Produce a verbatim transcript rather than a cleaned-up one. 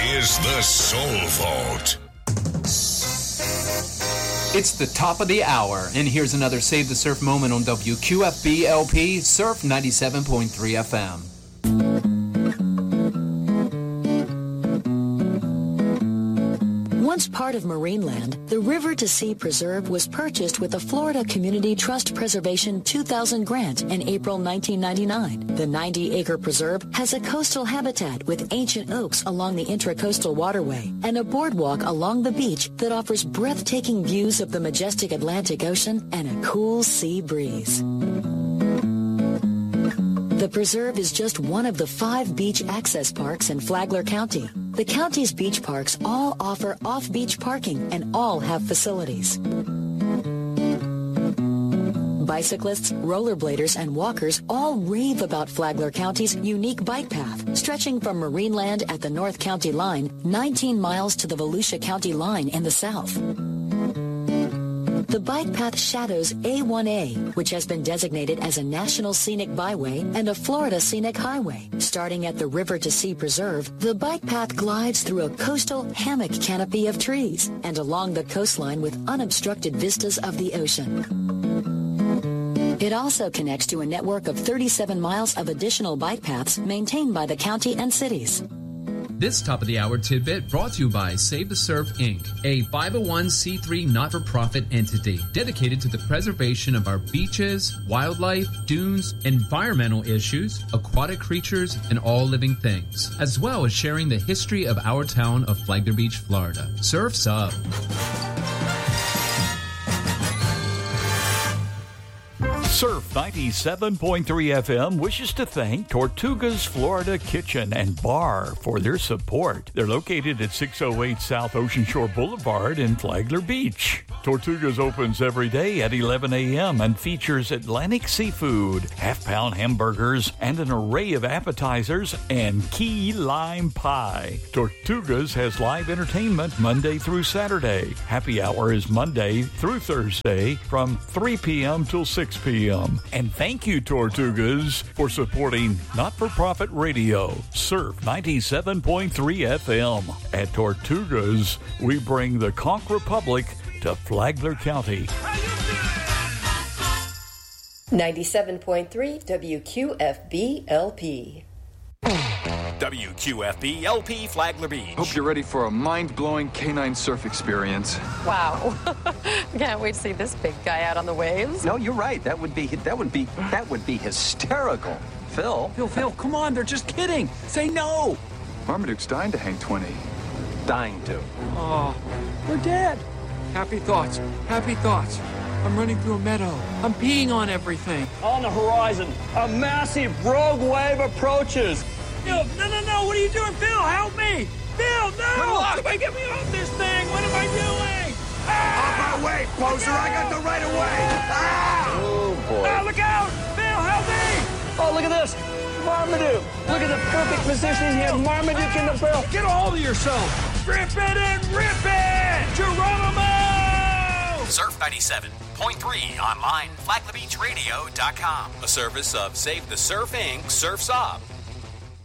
is the Soul Vault. It's the top of the hour, and here's another Save the Surf moment on W Q F B L P Surf ninety-seven point three F M. Once part of Marineland, the River to Sea Preserve was purchased with a Florida Community Trust Preservation two thousand grant in April nineteen ninety-nine. The ninety-acre preserve has a coastal habitat with ancient oaks along the Intracoastal Waterway and a boardwalk along the beach that offers breathtaking views of the majestic Atlantic Ocean and a cool sea breeze. The preserve is just one of the five beach access parks in Flagler County. The county's beach parks all offer off-beach parking and all have facilities. Bicyclists, rollerbladers, and walkers all rave about Flagler County's unique bike path, stretching from Marineland at the North County line, nineteen miles to the Volusia County line in the south. The bike path shadows A one A, which has been designated as a National Scenic Byway and a Florida Scenic Highway. Starting at the River to Sea Preserve, the bike path glides through a coastal hammock canopy of trees and along the coastline with unobstructed vistas of the ocean. It also connects to a network of thirty-seven miles of additional bike paths maintained by the county and cities. This top-of-the-hour tidbit brought to you by Save the Surf, Incorporated, a five oh one c three not-for-profit entity dedicated to the preservation of our beaches, wildlife, dunes, environmental issues, aquatic creatures, and all living things, as well as sharing the history of our town of Flagler Beach, Florida. Surf's up! Surf ninety-seven point three F M wishes to thank Tortuga's Florida Kitchen and Bar for their support. They're located at six oh eight South Ocean Shore Boulevard in Flagler Beach. Tortuga's opens every day at eleven a.m. and features Atlantic seafood, half-pound hamburgers, and an array of appetizers and key lime pie. Tortuga's has live entertainment Monday through Saturday. Happy hour is Monday through Thursday from three p.m. till six p.m. And thank you, Tortugas, for supporting not-for-profit radio, Surf ninety-seven point three F M. At Tortugas, we bring the Conch Republic to Flagler County. ninety-seven point three W Q F B L P. W Q F B L P Flagler Beach. Hope you're ready for a mind-blowing canine surf experience. Wow. Can't wait to see this big guy out on the waves. No, you're right. That would be that would be that would be hysterical. Phil. Phil, Phil, come on, they're just kidding. Say no. Marmaduke's dying to hang twenty. Dying to. Oh, we're dead. Happy thoughts. Happy thoughts. I'm running through a meadow. I'm peeing on everything. On the horizon, a massive rogue wave approaches. Phil, no, no, no, what are you doing? Phil, help me! Phil, no! Somebody get me off this thing! What am I doing? Ah! Off my way, poser! I got the right of way! Ah! Oh, boy. Ah, look out! Phil, help me! Oh, look at this! Marmaduke! Look at the perfect positioning here. Marmaduke in the barrel. Get a hold of yourself! Rip it and rip it! Geronimo! Surf ninety-seven point three online, flagler beach radio dot com. A service of Save the Surf, Incorporated. Surf's Up.